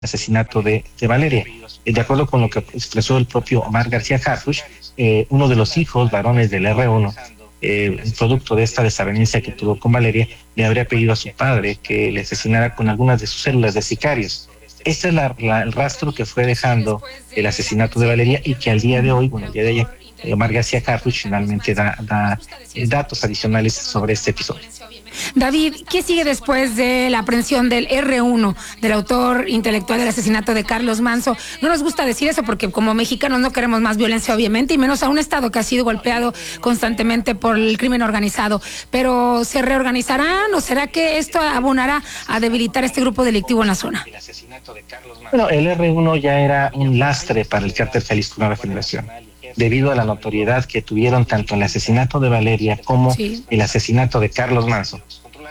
asesinato de Valeria. De acuerdo con lo que expresó el propio Omar García Harfuch, uno de los hijos varones del R1, producto de esta desavenencia que tuvo con Valeria, le habría pedido a su padre que le asesinara con algunas de sus células de sicarios. Este es el rastro que fue dejando el asesinato de Valeria y que al día de hoy, bueno, el día de ayer, Omar García Harfuch finalmente da datos adicionales sobre este episodio. David, ¿qué sigue después de la aprehensión del R1, del autor intelectual del asesinato de Carlos Manzo? No nos gusta decir eso porque como mexicanos no queremos más violencia, obviamente, y menos a un Estado que ha sido golpeado constantemente por el crimen organizado. Pero ¿se reorganizarán o será que esto abonará a debilitar este grupo delictivo en la zona? Bueno, el R1 ya era un lastre para el cártel Jalisco Nueva Generación, debido a la notoriedad que tuvieron tanto el asesinato de Valeria como el asesinato de Carlos Manzo.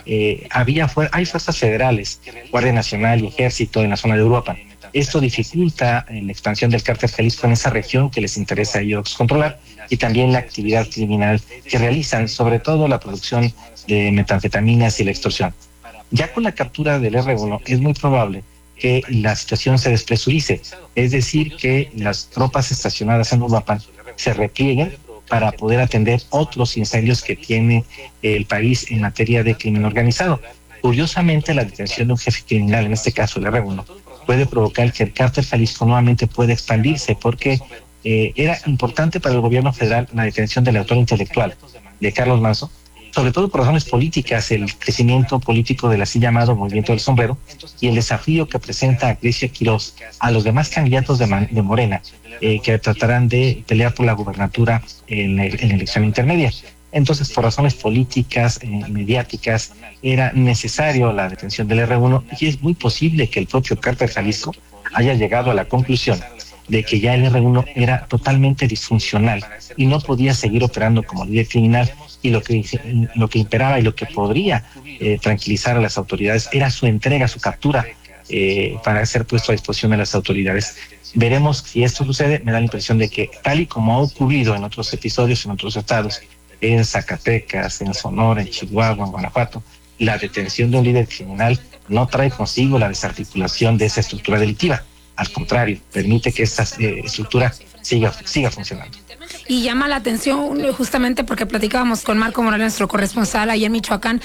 Hay fuerzas federales, Guardia Nacional y Ejército en la zona de Europa. Esto dificulta la expansión del cártel Jalisco en esa región que les interesa a ellos controlar, y también la actividad criminal que realizan, sobre todo la producción de metanfetaminas y la extorsión. Ya con la captura del R1 es muy probable que la situación se despresurice, es decir, que las tropas estacionadas en Uruapan se replieguen para poder atender otros incendios que tiene el país en materia de crimen organizado. Curiosamente, la detención de un jefe criminal, en este caso el R1, puede provocar que el cártel Jalisco nuevamente pueda expandirse, porque era importante para el gobierno federal la detención del autor intelectual de Carlos Manzo, sobre todo por razones políticas, el crecimiento político del así llamado Movimiento del Sombrero y el desafío que presenta a Crescia Quirós a los demás candidatos de Morena, que tratarán de pelear por la gubernatura en la elección intermedia. Entonces, por razones políticas, mediáticas, era necesario la detención del R1, y es muy posible que el propio cártel Jalisco haya llegado a la conclusión de que ya el R1 era totalmente disfuncional y no podía seguir operando como líder criminal, y lo que imperaba y lo que podría tranquilizar a las autoridades era su entrega, su captura, para ser puesto a disposición de las autoridades. Veremos si esto sucede. Me da la impresión de que, tal y como ha ocurrido en otros episodios en otros estados, en Zacatecas, en Sonora, en Chihuahua, en Guanajuato, la detención de un líder criminal no trae consigo la desarticulación de esa estructura delictiva. Al contrario, permite que esta estructura siga funcionando. Y llama la atención justamente porque platicábamos con Marco Morales, nuestro corresponsal allá en Michoacán,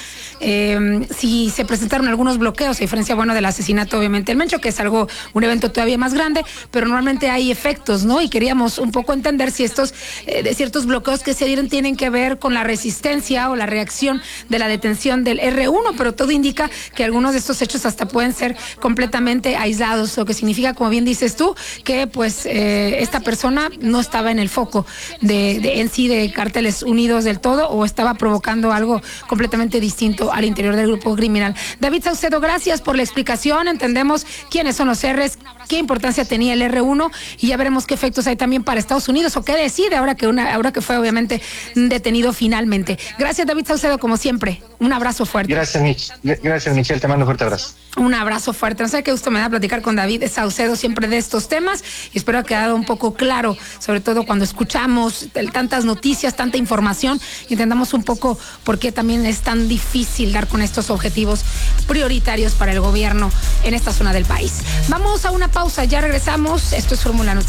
si se presentaron algunos bloqueos, a diferencia, bueno, del asesinato, obviamente, el Mencho, que es un evento todavía más grande, pero normalmente hay efectos, ¿no? Y queríamos un poco entender si estos, de ciertos bloqueos que se dieron tienen que ver con la resistencia o la reacción de la detención del R1, pero todo indica que algunos de estos hechos hasta pueden ser completamente aislados, lo que significa, como bien dices tú, que pues esta persona no estaba en el foco de Cárteles Unidos del todo, o estaba provocando algo completamente distinto al interior del grupo criminal. David Saucedo, gracias por la explicación. Entendemos quiénes son los R's, qué importancia tenía el R1, y ya veremos qué efectos hay también para Estados Unidos, o qué decide ahora que fue obviamente detenido finalmente. Gracias, David Saucedo, como siempre. Un abrazo fuerte. Gracias, Michelle. Te mando un fuerte abrazo. Un abrazo fuerte. No sé qué gusto me da platicar con David Saucedo siempre de estos temas, y espero que haya quedado un poco claro, sobre todo cuando escuchamos tantas noticias, tanta información, y entendamos un poco por qué también es tan difícil dar con estos objetivos prioritarios para el gobierno en esta zona del país. Vamos a una pausa, ya regresamos. Esto es Fórmula Noticias.